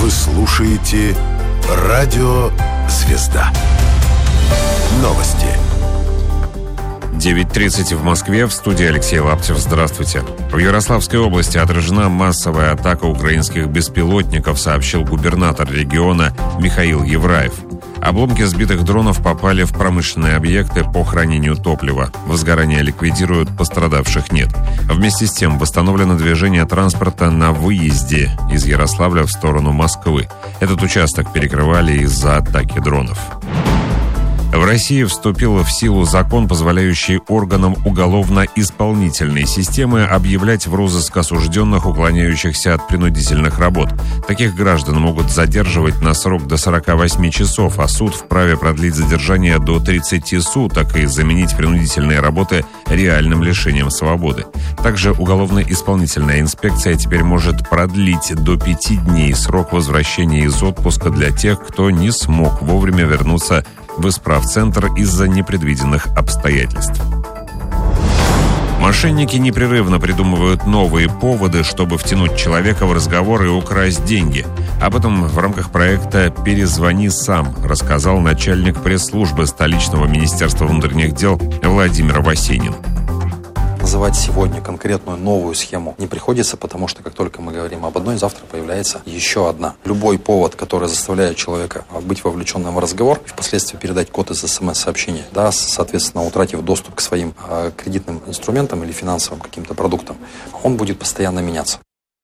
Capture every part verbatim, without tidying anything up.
Вы слушаете «Радио Звезда». Новости. девять тридцать в Москве, в студии Алексей Лаптев. Здравствуйте. В Ярославской области отражена массовая атака украинских беспилотников, сообщил губернатор региона Михаил Евраев. Обломки сбитых дронов попали в промышленные объекты по хранению топлива. Возгорание ликвидируют, пострадавших нет. Вместе с тем восстановлено движение транспорта на выезде из Ярославля в сторону Москвы. Этот участок перекрывали из-за атаки дронов. В России вступил в силу закон, позволяющий органам уголовно-исполнительной системы объявлять в розыск осужденных, уклоняющихся от принудительных работ. Таких граждан могут задерживать на срок до сорока восьми часов, а суд вправе продлить задержание до тридцати суток и заменить принудительные работы реальным лишением свободы. Также уголовно-исполнительная инспекция теперь может продлить до пяти дней срок возвращения из отпуска для тех, кто не смог вовремя вернуться в исправцентр из-за непредвиденных обстоятельств. Мошенники непрерывно придумывают новые поводы, чтобы втянуть человека в разговор и украсть деньги. Об этом в рамках проекта «Перезвони сам» рассказал начальник пресс-службы столичного министерства внутренних дел Владимир Васенин. Называть сегодня конкретную новую схему не приходится, потому что как только мы говорим об одной, завтра появляется еще одна. Любой повод, который заставляет человека быть вовлеченным в разговор, впоследствии передать код из смс-сообщения, да, соответственно, утратив доступ к своим э, кредитным инструментам или финансовым каким-то продуктам, он будет постоянно меняться.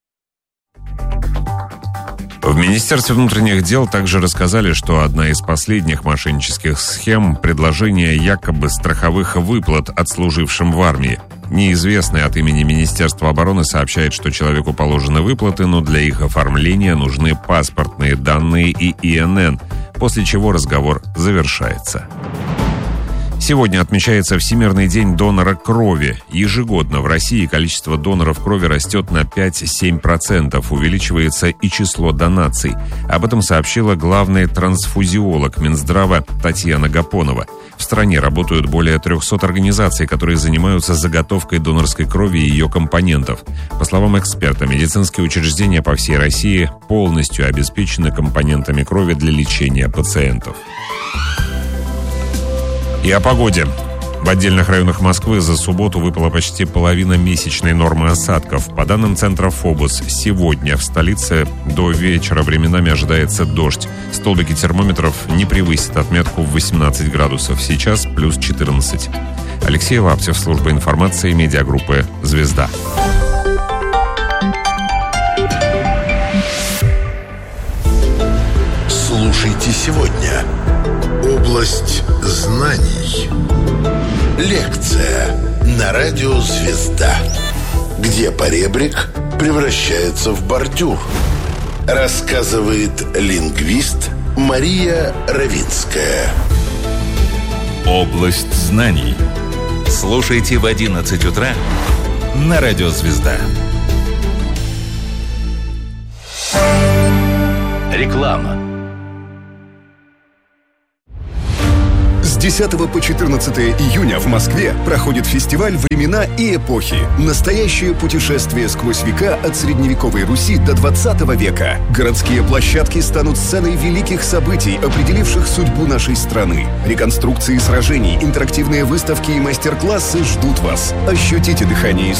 В Министерстве внутренних дел также рассказали, что одна из последних мошеннических схем – предложение якобы страховых выплат отслужившим в армии. Неизвестный от имени Министерства обороны сообщает, что человеку положены выплаты, но для их оформления нужны паспортные данные и И Эн Эн, после чего разговор завершается. Сегодня отмечается Всемирный день донора крови. Ежегодно в России количество доноров крови растет на пять-семь процентов, увеличивается и число донаций. Об этом сообщила главный трансфузиолог Минздрава Татьяна Гапонова. В стране работают более трехсот организаций, которые занимаются заготовкой донорской крови и ее компонентов. По словам эксперта, медицинские учреждения по всей России полностью обеспечены компонентами крови для лечения пациентов. И о погоде. В отдельных районах Москвы за субботу выпала почти половина месячной нормы осадков. По данным центра ФОБУС, сегодня в столице до вечера временами ожидается дождь. Столбики термометров не превысят отметку в восемнадцать градусов. Сейчас плюс четырнадцать. Алексей Лаптев, служба информации, медиагруппы «Звезда». Слушайте сегодня. Область знаний. Лекция на радио «Звезда». Где поребрик превращается в бордюр. Рассказывает лингвист Мария Равинская. Область знаний. Слушайте в одиннадцать утра на радио «Звезда». Реклама. С десятого по четырнадцатое июня в Москве проходит фестиваль «Времена и эпохи». Настоящее путешествие сквозь века от средневековой Руси до двадцатого века. Городские площадки станут сценой великих событий, определивших судьбу нашей страны. Реконструкции сражений, интерактивные выставки и мастер-классы ждут вас. Ощутите дыхание